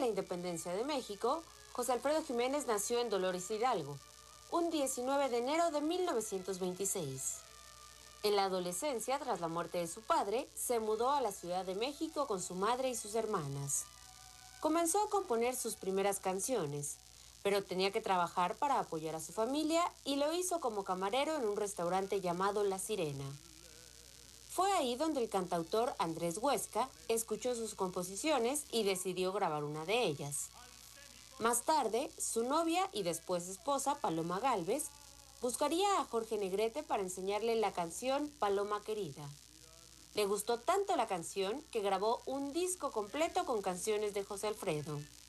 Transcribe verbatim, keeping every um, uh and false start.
la independencia de México, José Alfredo Jiménez nació en Dolores Hidalgo, un diecinueve de enero de mil novecientos veintiséis. En la adolescencia, tras la muerte de su padre, se mudó a la Ciudad de México con su madre y sus hermanas. Comenzó a componer sus primeras canciones, pero tenía que trabajar para apoyar a su familia y lo hizo como camarero en un restaurante llamado La Sirena. Fue ahí donde el cantautor Andrés Huesca escuchó sus composiciones y decidió grabar una de ellas. Más tarde, su novia y después esposa, Paloma Gálvez, buscaría a Jorge Negrete para enseñarle la canción Paloma Querida. Le gustó tanto la canción que grabó un disco completo con canciones de José Alfredo.